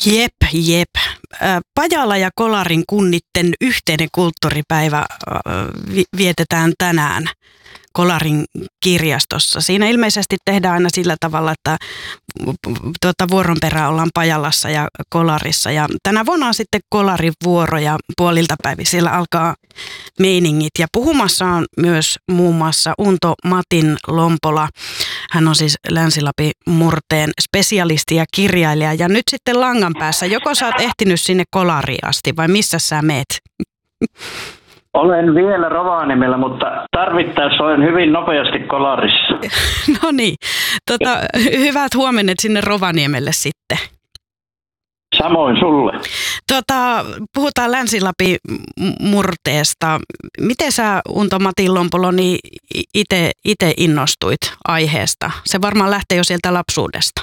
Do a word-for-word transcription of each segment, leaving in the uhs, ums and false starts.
Jep, jep. Pajala ja Kolarin kunnitten yhteinen kulttuuripäivä vietetään tänään Kolarin kirjastossa. Siinä ilmeisesti tehdään aina sillä tavalla, että tuota, vuoron perään ollaan Pajalassa ja Kolarissa. Ja tänä vuonna on sitten Kolarin vuoro ja puolilta päivin siellä alkaa meiningit. Ja puhumassa on myös muun muassa Unto Matin Lompola. Hän on siis Länsi-Lapin murteen spesialisti ja kirjailija. Ja nyt sitten langan päässä, joko sä oot ehtinyt sinne Kolariin asti vai missä sä meet? Olen vielä Rovaniemellä, mutta tarvittaessa olen hyvin nopeasti Kolarissa. No niin, tota, hyvät huomenet sinne Rovaniemelle sitten. Samoin sulle. Tota, puhutaan Länsi-Lapin murteesta. Miten sä, Unto Matin Lompolo, niin itse innostuit aiheesta? Se varmaan lähtee jo sieltä lapsuudesta.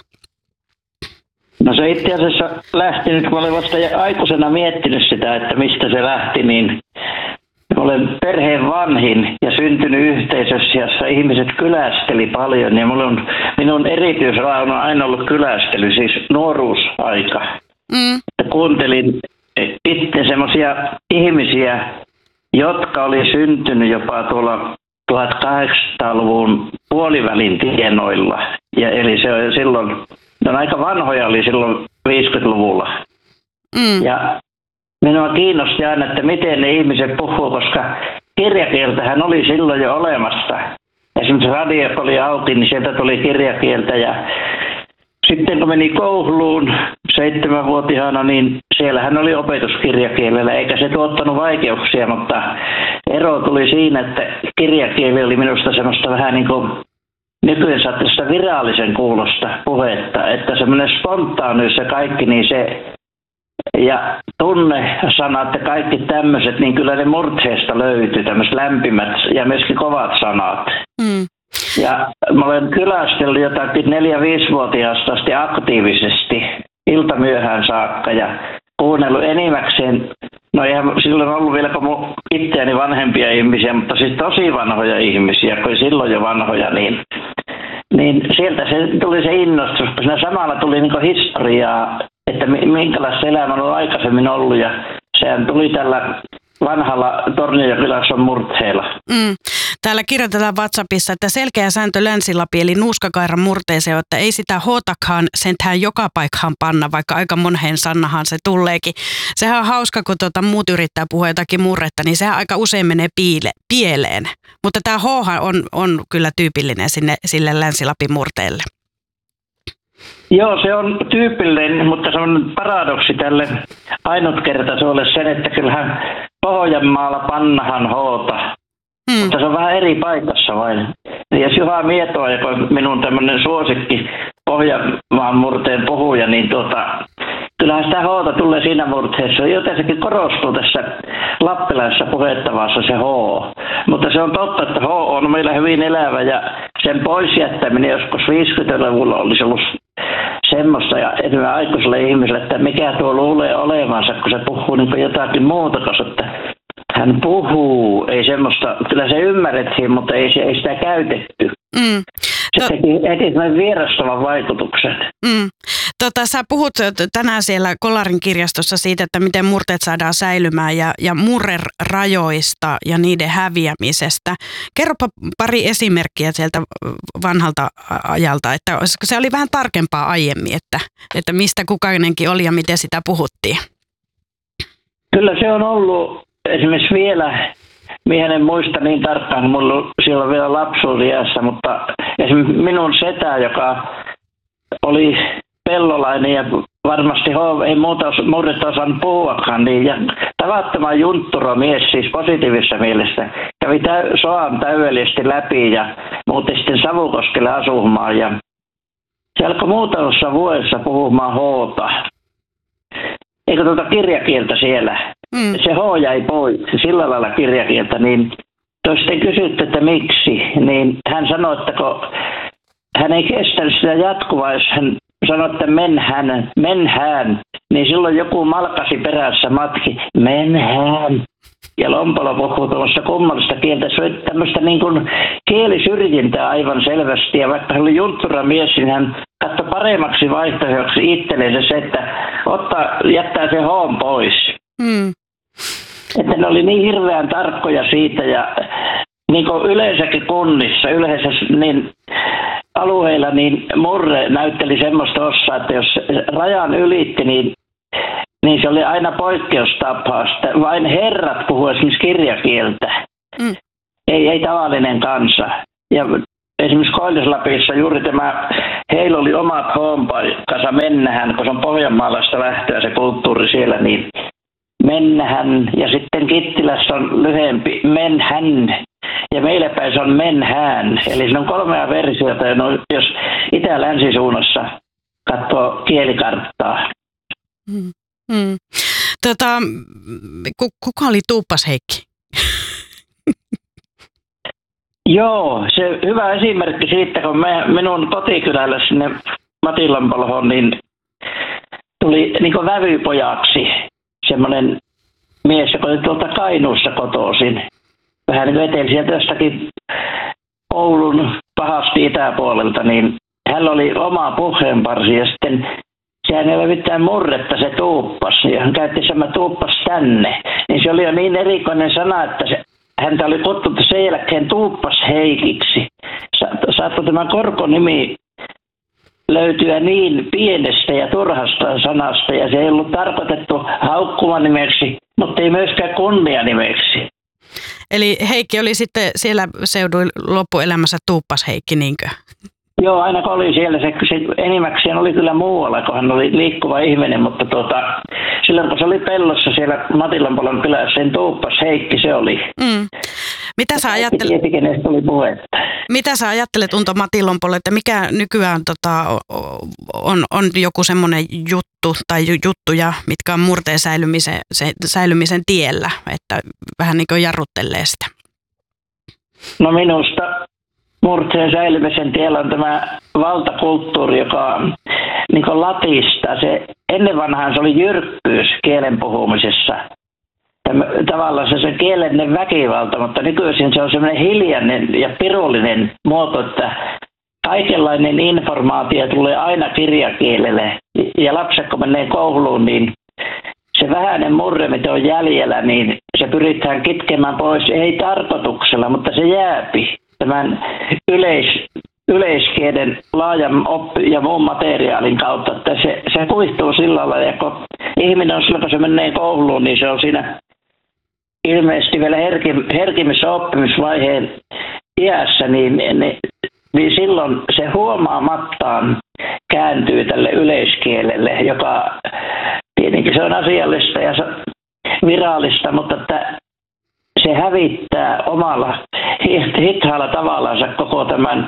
No se itse asiassa lähti nyt, kun olen vasta aikuisena miettinyt sitä, että mistä se lähti, niin olen perheen vanhin ja syntynyt yhteisössä, jossa ihmiset kylästeli paljon. Ja minun, minun erityisrauna on aina ollut kylästely, siis nuoruusaika. Mm. Kuuntelin itse semmoisia ihmisiä, jotka oli syntynyt jopa tuolla tuhatkahdeksansataaluvun puolivälin tienoilla. Ja eli se on silloin, ne on aika vanhoja oli silloin viisikymmentäluvulla. Mm. Ja minua kiinnosti aina, että miten ne ihmiset puhuu, koska kirjakieltähän oli silloin jo olemassa. Esimerkiksi radio oli auki, niin sieltä tuli kirjakieltä. Ja sitten kun meni kouluun seitsemänvuotiaana, niin siellähän oli opetuskirjakielellä, eikä se tuottanut vaikeuksia, mutta ero tuli siinä, että kirjakieli oli minusta semmoista vähän niin kuin nykyään saattaa virallisen kuulosta puhetta, että semmoinen spontaanius ja kaikki, niin se ja tunnesanat ja kaikki tämmöiset, niin kyllä ne murteesta löytyy, tämmöiset lämpimät ja myöskin kovat sanat. Mm. Ja mä olen kylästellyt jotakin neljä-viisivuotiaasta asti aktiivisesti iltamyöhään saakka ja kuunnellut enimmäkseen, no eihän silloin ollut vielä kuin itseäni vanhempia ihmisiä, mutta siis tosi vanhoja ihmisiä, kun silloin jo vanhoja, niin, niin sieltä se tuli se innostus, kun siinä samalla tuli niin kuin historiaa, että minkälaista elämä on aikaisemmin ollut ja sehän tuli tällä vanhalla Tornionjokilaakson murteella. Mm. Täällä kirjoitetaan WhatsAppissa, että selkeä sääntö Länsi-Lapin eli nuuskakairan murteeseen, että ei sitä hootakaan sentään joka paikkaan panna, vaikka aika moneen sannahan se tulleekin. Sehän on hauska, kun tuota muut yrittää puhua jotakin murretta, niin sehän aika usein menee piile, pieleen. Mutta tämä hoohan on, on kyllä tyypillinen sinne, sille Länsi-Lapin murteelle. Joo, se on tyypillinen, mutta se on paradoksi tälle ainutkertaisuudelle sen, että kyllähän Pohjanmaalla pannahan hoota. Hmm. Mutta se on vähän eri paikassa vain. Ja jos Juha Mietoa, joka on minun tämmöinen suosikki Pohjanmaan murteen puhuja, niin tuota, kyllähän sitä hoota tulee siinä murteessa. Jotenkin korostuu tässä lappilaisessa puhettavassa se hoo. Mutta se on totta, että hoo on meillä hyvin elävä ja sen pois jättäminen joskus viisikymmentäluvulla olisi ollut semmoista ja enemmän aikuiselle ihmiselle, että mikä tuo luulee olevansa, kun se puhuu niin jotakin muuta, koska että hän puhuu, ei semmoista, kyllä se ymmärrettiin, mutta ei, ei sitä käytetty. Mm. Se to- teki eteenpäin vierastavan vaikutuksen. Mm. Tota, sä puhut tänään siellä Kolarin kirjastossa siitä, että miten murteet saadaan säilymään ja, ja murrerajoista ja niiden häviämisestä. Kerropa pari esimerkkiä sieltä vanhalta ajalta, että se oli vähän tarkempaa aiemmin, että, että mistä kukainenkin oli ja miten sitä puhuttiin. Kyllä se on ollut esimerkiksi vielä, minä en muista niin tarkkaan, kun minulla on siellä vielä lapsuusiässä, mutta esimerkiksi minun setä, joka oli pellolainen ja varmasti ei muuta murretta osannut puhuakaan, niin ja tavattoman juntturo mies siis positiivisessa mielessä kävi täy, soan täydellisesti läpi ja muutti sitten Savukoskelle asumaan ja se alkoi muutamassa vuodessa puhumaan hoota. Eikö tuota kirjakieltä siellä? Mm. Se H jäi pois, sillä lailla kirjakieltä, niin jos sitten kysytty, että miksi, niin hän sanoi, että kun hän ei kestänyt sitä jatkuvaa, jos hän sanoi, että menhän, menhän, niin silloin joku malkasi perässä matki, menhän. Ja Lompolo puhuu tuollaista kummallista kieltä. Se oli tämmöistä niin kuin kielisyrjintää aivan selvästi. Ja vaikka hän oli junttura mies, niin hän katsoi paremmaksi vaihtoehdoksi itsellensä se, että ottaa, jättää se hoon pois. Mm. Että ne oli niin hirveän tarkkoja siitä ja niin kuin yleensäkin kunnissa, yleensä niin alueilla, niin murre näytteli semmoista osaa, että jos rajan ylitti, niin, niin se oli aina poikkeustapaus. Vain herrat puhuu esimerkiksi kirjakieltä, mm. ei, ei tavallinen kansa. Ja esimerkiksi Koillis-Lapissa juuri tämä, heillä oli omat hoonpaikkansa Mennähän, kun se on pohjanmaalaista lähtöä se kulttuuri siellä, niin Mennähän ja sitten Kittilässä on lyhempi Menhän. Ja meillä päin se on Menhään. Eli siinä on kolmea versiota, jos itä- ja länsisuunnassa katsoo kielikarttaa. Hmm. Hmm. Tota, kuka oli Tuuppas Heikki? Joo, se hyvä esimerkki siitä, kun me, minun kotikylällä sinne Matilanpolhoon, niin tuli niin kuin vävypojaksi semmoinen mies, joka oli tuolta Kainuussa kotoisin. Vähän niin kuin eteli sieltä jostakin Oulun pahasti itäpuolelta, niin hänellä oli oma puheenparsi ja sitten sehän ei ole mitään murretta se tuuppas. Ja hän käytti sama tuuppas tänne. Niin se oli jo niin erikoinen sana, että se, häntä oli kutsuttu sen jälkeen Tuuppas Heikiksi. Sa- saattoi tämä korkonimi löytyä niin pienestä ja turhasta sanasta ja se ei ollut tarkoitettu haukkumanimeksi, mutta ei myöskään kunnianimeksi. Eli Heikki oli sitten siellä seuduin loppuelämässä Tuuppas Heikki, niinkö? Joo, aina kun oli siellä, se, se enimmäkseen oli kyllä muualla, kun hän oli liikkuva ihminen, mutta tuota, silloin kun se oli pellossa siellä Matilanpolon kylässä, sen Tuuppas Heikki se oli. Mm. Mitä sä ajattelet? Tiesi, oli puhetta. Mitä sä ajattelet Unto Matilanpolo, että mikä nykyään tota, on, on joku semmoinen juttu tai juttuja, mitkä on murteen säilymisen, se, säilymisen tiellä, että vähän niin kuin jarruttelee sitä? No minusta murteen säilymisen tiellä on tämä valtakulttuuri, joka niin kuin latistaa. Se, ennen vanhaan se oli jyrkkyys kielen puhumisessa. Tavallaan se, se kielellinen väkivalta, mutta nykyisin se on semmoinen hiljainen ja pirullinen muoto, että kaikenlainen informaatio tulee aina kirjakielelle. Ja lapset kun menee kouluun, niin se vähäinen murre, mitä on jäljellä, niin se pyritään kitkemään pois, ei tarkoituksella, mutta se jääpi tämän yleis, yleiskielen laajan oppi- ja muun materiaalin kautta, että se, se kuihtuu sillä lailla, ja kun ihminen on silloin, kun se menee kouluun, niin se on siinä ilmeisesti vielä herkim, herkimmissä oppimisvaiheen iässä, niin, niin, niin silloin se huomaamattaan kääntyy tälle yleiskielelle, joka tietenkin se on asiallista ja virallista, mutta että se hävittää omalla hithaalla tavallaansa koko tämän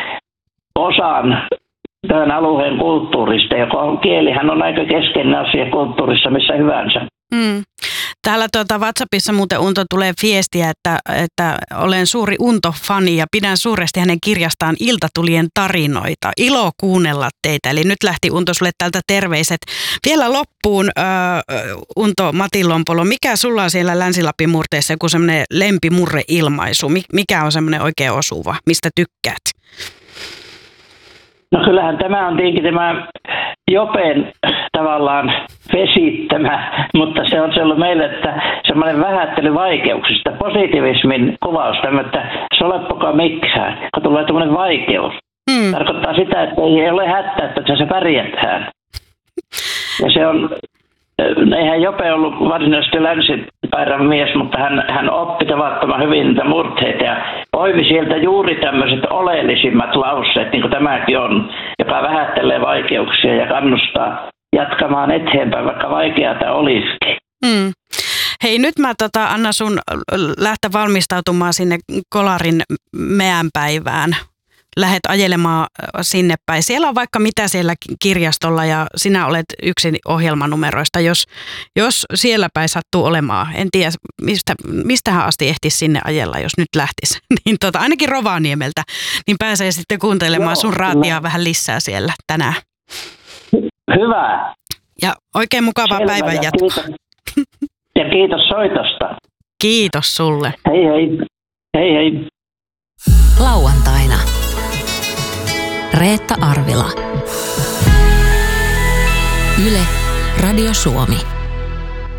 osan tämän alueen kulttuurista, joka on kielihän on aika keskeinen asia kulttuurissa missä hyvänsä. Mm. Täällä tuota WhatsAppissa muuten Unto tulee viestiä, että, että olen suuri Unto-fani ja pidän suuresti hänen kirjastaan Iltatulien tarinoita. Ilo kuunnella teitä. Eli nyt lähti Unto sulle täältä terveiset. Vielä loppuun äh, Unto Matilanpolo, mikä sulla on siellä Länsi-Lapin murteessa joku semmoinen lempimurreilmaisu? Mikä on semmoinen oikein osuva? Mistä tykkäät? No kyllähän tämä on tietenkin tämä Jopen tavallaan vesittämä, mutta se on ollut meille, että semmoinen vähättely vaikeuksista, positiivismin kuvaus, tämmöistä soleppokaa mikään, kun tulee tämmöinen vaikeus. Mm. Tarkoittaa sitä, että ei ole hätää, että se pärjätään. Ja se on, eihän Jope ollut varsinaisesti länsipäärän mies, mutta hän, hän oppi tavattoman hyvin niitä murteita ja oivi sieltä juuri tämmöiset oleellisimmat lauseet, niin kuin tämäkin on, joka vähättelee vaikeuksia ja kannustaa jatkamaan eteenpäin, vaikka vaikeata olisikin. Mm. Hei, nyt mä tota, annan sun lähteä valmistautumaan sinne Kolarin meänpäivään. Lähet ajelemaan sinne päin. Siellä on vaikka mitä siellä kirjastolla ja sinä olet yksi ohjelmanumeroista, jos, jos siellä päin sattuu olemaan. En tiedä, mistä, mistähän asti ehtisi sinne ajella, jos nyt lähtisi. Niin tota, ainakin Rovaniemeltä, niin pääsee sitten kuuntelemaan Joo, sun raatiaa vähän lisää siellä tänään. Hyvä. Ja oikein mukavaa Selvä, päivän jatkoa. Kiitos. Ja kiitos soitosta. Kiitos sulle. Hei hei. Hei hei. Lauantaina. Reetta Arvila. Yle Radio Suomi.